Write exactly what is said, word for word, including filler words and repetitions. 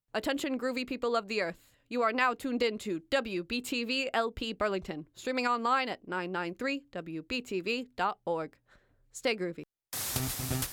Attention groovy people of the earth. You are now tuned in to W B T V L P Burlington, streaming online at nine ninety-three W B T V dot org. Stay groovy.